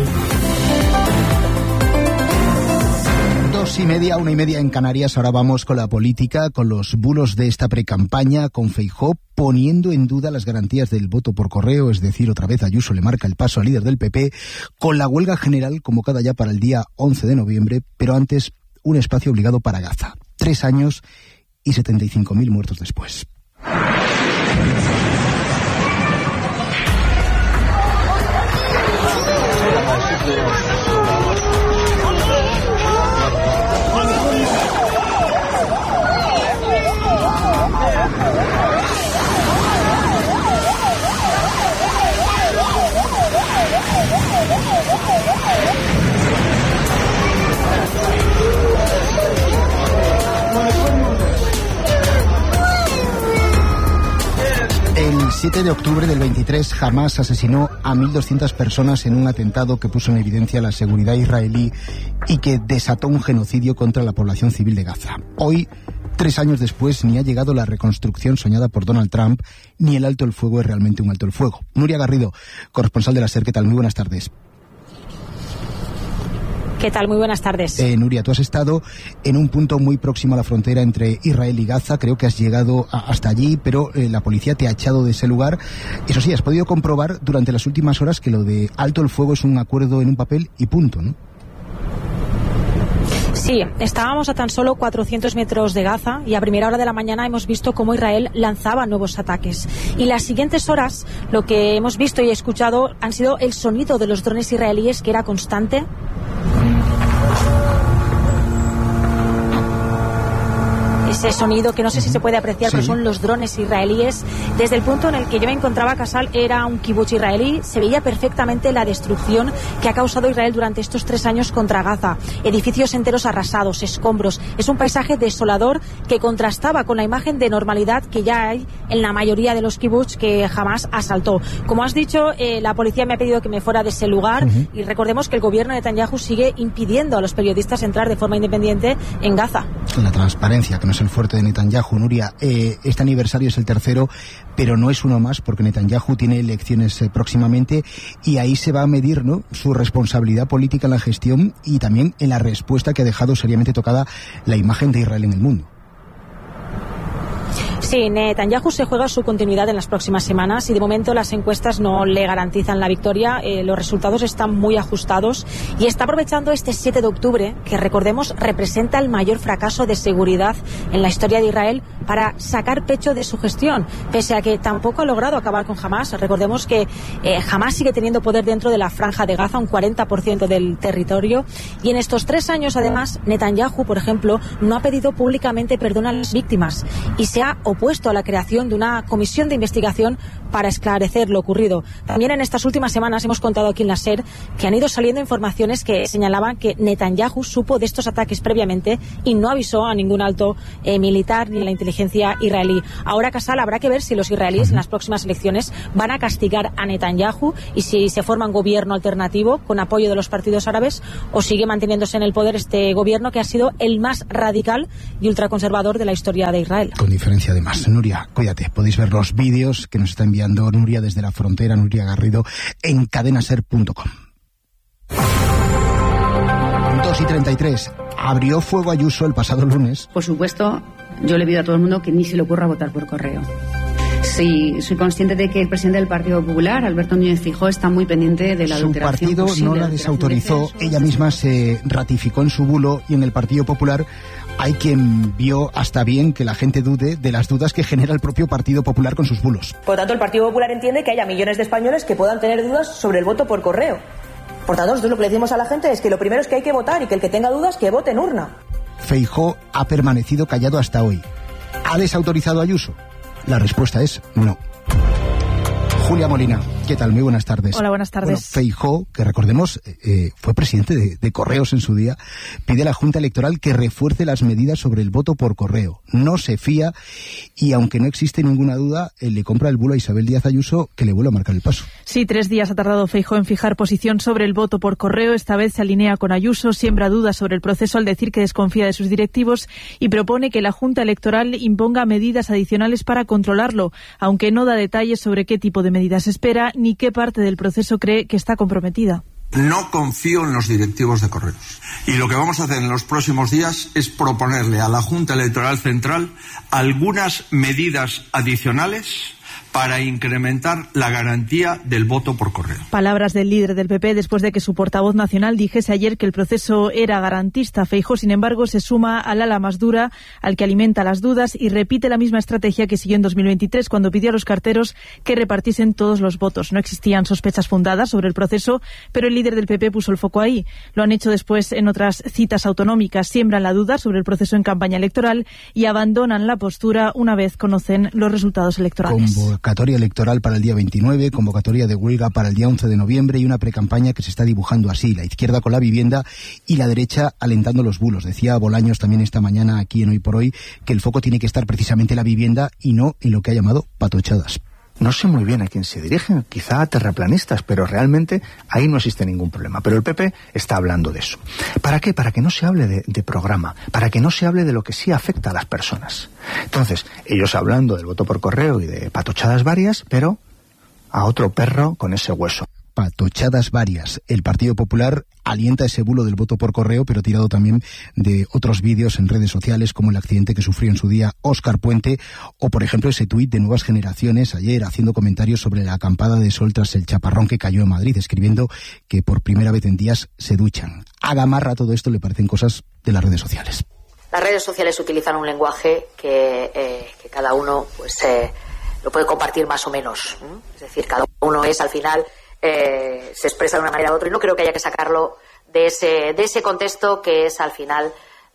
Dos y media, una y media en Canarias. Ahora vamos con la política, con los bulos de esta precampaña, con Feijóo poniendo en duda las garantías del voto por correo, es decir, otra vez Ayuso le marca el paso al líder del P P, con la huelga general convocada ya para el día once de noviembre, pero antes un espacio obligado para Gaza. Tres años y setenta y cinco mil muertos después. El siete de octubre del veintitrés, Hamás asesinó a mil doscientas personas en un atentado que puso en evidencia la seguridad israelí y que desató un genocidio contra la población civil de Gaza. Hoy, tres años después, ni ha llegado la reconstrucción soñada por Donald Trump, ni el alto el fuego es realmente un alto el fuego. Nuria Garrido, corresponsal de la SER, ¿qué tal? Muy buenas tardes. ¿Qué tal? Muy buenas tardes. Eh, Nuria, tú has estado en un punto muy próximo a la frontera entre Israel y Gaza. Creo que has llegado a, hasta allí, pero eh, la policía te ha echado de ese lugar. Eso sí, has podido comprobar durante las últimas horas que lo de alto el fuego es un acuerdo en un papel y punto, ¿no? Sí, estábamos a tan solo cuatrocientos metros de Gaza y a primera hora de la mañana hemos visto cómo Israel lanzaba nuevos ataques. Y las siguientes horas lo que hemos visto y escuchado han sido el sonido de los drones israelíes, que era constante. Ese sonido que no sé si se puede apreciar, sí, pero son los drones israelíes. Desde el punto en el que yo me encontraba, Casal, era un kibutz israelí. Se veía perfectamente la destrucción que ha causado Israel durante estos tres años contra Gaza. Edificios enteros arrasados, escombros. Es un paisaje desolador que contrastaba con la imagen de normalidad que ya hay en la mayoría de los kibutz que jamás asaltó. Como has dicho, eh, la policía me ha pedido que me fuera de ese lugar, uh-huh. y recordemos que el gobierno de Netanyahu sigue impidiendo a los periodistas entrar de forma independiente en Gaza. La transparencia, que no es el fuerte de Netanyahu. Nuria, eh, este aniversario es el tercero, pero no es uno más, porque Netanyahu tiene elecciones eh, próximamente, y ahí se va a medir, ¿no?, su responsabilidad política en la gestión y también en la respuesta que ha dejado seriamente tocada la imagen de Israel en el mundo. Sí, Netanyahu se juega su continuidad en las próximas semanas y de momento las encuestas no le garantizan la victoria. Eh, los resultados están muy ajustados y está aprovechando este siete de octubre, que recordemos representa el mayor fracaso de seguridad en la historia de Israel, para sacar pecho de su gestión, pese a que tampoco ha logrado acabar con Hamás. Recordemos que eh, Hamás sigue teniendo poder dentro de la Franja de Gaza, un cuarenta por ciento del territorio, y en estos tres años además Netanyahu, por ejemplo, no ha pedido públicamente perdón a las víctimas y se ha opuesto a la creación de una comisión de investigación para esclarecer lo ocurrido. También en estas últimas semanas hemos contado aquí en la SER que han ido saliendo informaciones que señalaban que Netanyahu supo de estos ataques previamente y no avisó a ningún alto eh, militar ni a la inteligencia israelí. Ahora, Casal, habrá que ver si los israelíes en las próximas elecciones van a castigar a Netanyahu y si se forma un gobierno alternativo con apoyo de los partidos árabes, o sigue manteniéndose en el poder este gobierno que ha sido el más radical y ultraconservador de la historia de Israel. Con diferencia además. Nuria, cuídate, podéis ver los vídeos que nos está enviando Nuria desde la frontera, Nuria Garrido, en cadenaser punto com. dos y treinta y tres. Abrió fuego Ayuso el pasado lunes. Por supuesto, yo le pido a todo el mundo que ni se le ocurra votar por correo. Sí, soy consciente de que el presidente del Partido Popular, Alberto Núñez Feijóo, está muy pendiente de la adulteración. Su partido no la desautorizó, ella misma se ratificó en su bulo, y en el Partido Popular hay quien vio hasta bien que la gente dude de las dudas que genera el propio Partido Popular con sus bulos. Por lo tanto, el Partido Popular entiende que haya millones de españoles que puedan tener dudas sobre el voto por correo. Por tanto, nosotros lo que le decimos a la gente es que lo primero es que hay que votar, y que el que tenga dudas, que vote en urna. Feijóo ha permanecido callado hasta hoy. ¿Ha desautorizado a Ayuso? La respuesta es no. Julia Molina, ¿qué tal? Muy buenas tardes. Hola, buenas tardes. Bueno, Feijóo, que recordemos, eh, fue presidente de, de Correos en su día, pide a la Junta Electoral que refuerce las medidas sobre el voto por correo. No se fía y, aunque no existe ninguna duda, él le compra el bulo a Isabel Díaz Ayuso, que le vuelve a marcar el paso. Sí, tres días ha tardado Feijóo en fijar posición sobre el voto por correo. Esta vez se alinea con Ayuso, siembra dudas sobre el proceso al decir que desconfía de sus directivos y propone que la Junta Electoral imponga medidas adicionales para controlarlo, aunque no da detalles sobre qué tipo de medidas espera ni qué parte del proceso cree que está comprometida. No confío en los directivos de Correos. Y lo que vamos a hacer en los próximos días es proponerle a la Junta Electoral Central algunas medidas adicionales para incrementar la garantía del voto por correo. Palabras del líder del P P después de que su portavoz nacional dijese ayer que el proceso era garantista. Feijóo, sin embargo, se suma al ala más dura, al que alimenta las dudas, y repite la misma estrategia que siguió en dos mil veintitrés, cuando pidió a los carteros que repartiesen todos los votos. No existían sospechas fundadas sobre el proceso, pero el líder del P P puso el foco ahí. Lo han hecho después en otras citas autonómicas. Siembran la duda sobre el proceso en campaña electoral y abandonan la postura una vez conocen los resultados electorales. Convocatoria electoral para el día veintinueve, convocatoria de huelga para el día once de noviembre y una precampaña que se está dibujando así, la izquierda con la vivienda y la derecha alentando los bulos. Decía Bolaños también esta mañana aquí en Hoy por Hoy que el foco tiene que estar precisamente en la vivienda y no en lo que ha llamado patochadas. No sé muy bien a quién se dirigen, quizá a terraplanistas, pero realmente ahí no existe ningún problema. Pero el P P está hablando de eso. ¿Para qué? Para que no se hable de, de programa, para que no se hable de lo que sí afecta a las personas. Entonces, ellos hablando del voto por correo y de patochadas varias, pero a otro perro con ese hueso. Patochadas varias. El Partido Popular alienta ese bulo del voto por correo, pero tirado también de otros vídeos en redes sociales, como el accidente que sufrió en su día Óscar Puente, o por ejemplo ese tuit de Nuevas Generaciones ayer haciendo comentarios sobre la acampada de sol tras el chaparrón que cayó en Madrid, escribiendo que por primera vez en días se duchan. A Gamarra todo esto le parecen cosas de las redes sociales. Las redes sociales utilizan un lenguaje que, eh, que cada uno pues eh, lo puede compartir más o menos, ¿eh? Es decir, cada uno es al final Eh, se expresa de una manera u otra, y no creo que haya que sacarlo de ese, de ese contexto que es al final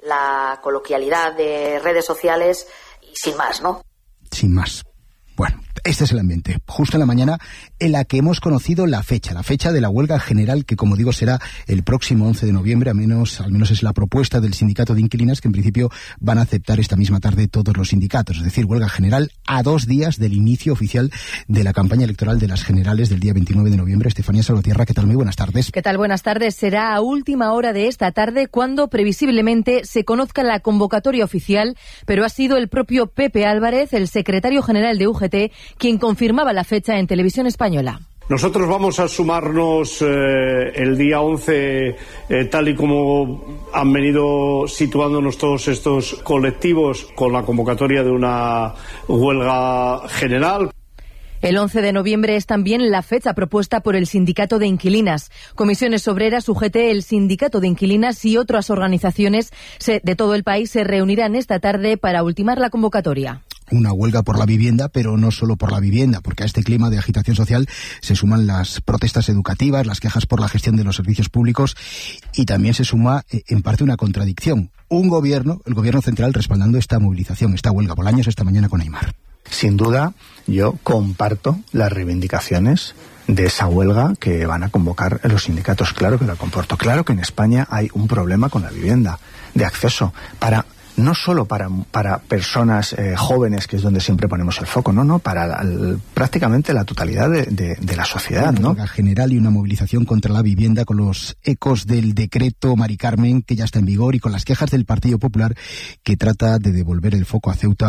la coloquialidad de redes sociales y sin más, ¿no? Sin más. Bueno, Este es el ambiente, justo en la mañana en la que hemos conocido la fecha, la fecha de la huelga general que, como digo, será el próximo once de noviembre, al menos, al menos es la propuesta del sindicato de inquilinas, que en principio van a aceptar esta misma tarde todos los sindicatos, es decir, huelga general a dos días del inicio oficial de la campaña electoral de las generales del día veintinueve de noviembre. Estefanía Salvatierra, ¿qué tal? Muy buenas tardes. ¿Qué tal? Buenas tardes. Será a última hora de esta tarde cuando previsiblemente se conozca la convocatoria oficial, pero ha sido el propio Pepe Álvarez, el secretario general de U G T, quien confirmaba la fecha en Televisión Española. Nosotros vamos a sumarnos eh, el día once, eh, tal y como han venido situándonos todos estos colectivos, con la convocatoria de una huelga general. El once de noviembre es también la fecha propuesta por el Sindicato de Inquilinas. Comisiones Obreras, U G T, el Sindicato de Inquilinas y otras organizaciones de todo el país se reunirán esta tarde para ultimar la convocatoria. Una huelga por la vivienda, pero no solo por la vivienda, porque a este clima de agitación social se suman las protestas educativas, las quejas por la gestión de los servicios públicos y también se suma, en parte, una contradicción. Un gobierno, el gobierno central, respaldando esta movilización, esta huelga. Bolaños esta mañana con Aimar. Sin duda, yo comparto las reivindicaciones de esa huelga que van a convocar los sindicatos. Claro que la comporto. Claro que en España hay un problema con la vivienda, de acceso, para no solo para, para personas eh, jóvenes, que es donde siempre ponemos el foco, no, no, para la, el, prácticamente la totalidad de, de, de la sociedad, ¿no? Una huelga general y una movilización contra la vivienda con los ecos del decreto Mari Carmen, que ya está en vigor, y con las quejas del Partido Popular, que trata de devolver el foco a Ceuta